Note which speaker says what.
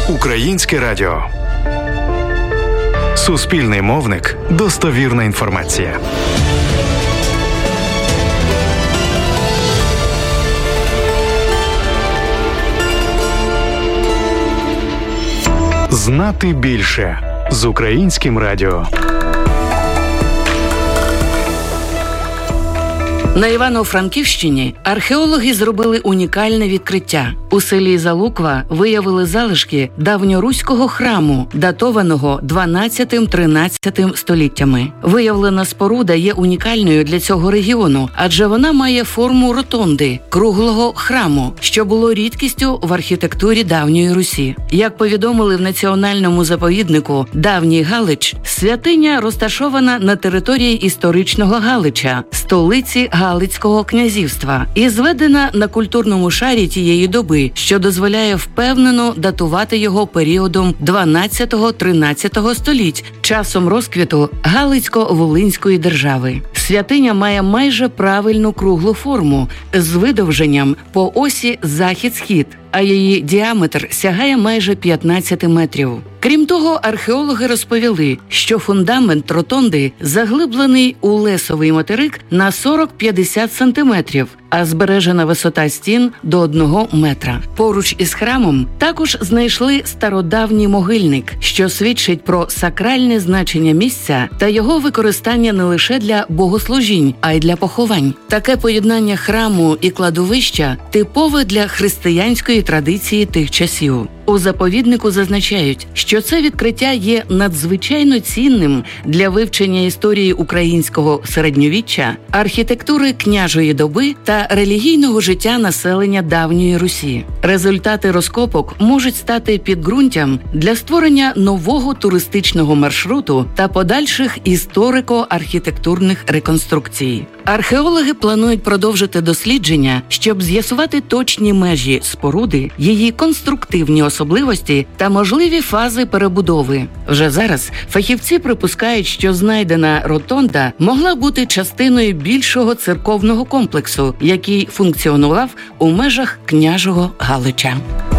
Speaker 1: Українське радіо. Суспільний мовник. Достовірна інформація. Знати більше з Українським радіо.
Speaker 2: На Івано-Франківщині археологи зробили унікальне відкриття. У селі Залуква виявили залишки давньоруського храму, датованого 12-13 століттями. Виявлена споруда є унікальною для цього регіону, адже вона має форму ротонди – круглого храму, що було рідкістю в архітектурі давньої Русі. Як повідомили в національному заповіднику «Давній Галич», святиня розташована на території історичного Галича, столиці Галицького князівства, і зведена на культурному шарі тієї доби, що дозволяє впевнено датувати його періодом 12-13 століть, часом розквіту Галицько-Волинської держави. Святиня має майже правильну круглу форму з видовженням по осі захід-схід, а її діаметр сягає майже 15 метрів. Крім того, археологи розповіли, що фундамент ротонди заглиблений у лесовий материк на 40-50 сантиметрів, а збережена висота стін до 1 метра. Поруч із храмом також знайшли стародавній могильник, що свідчить про сакральне значення місця та його використання не лише для богослужінь, а й для поховань. Таке поєднання храму і кладовища типове для християнської традиції тих часів. У заповіднику зазначають, що це відкриття є надзвичайно цінним для вивчення історії українського середньовіччя, архітектури княжої доби та релігійного життя населення давньої Русі. Результати розкопок можуть стати підґрунтям для створення нового туристичного маршруту та подальших історико-архітектурних реконструкцій. Археологи планують продовжити дослідження, щоб з'ясувати точні межі споруди, її конструктивні особливості та можливі фази перебудови. Вже зараз фахівці припускають, що знайдена ротонда могла бути частиною більшого церковного комплексу, який функціонував у межах княжого Галича.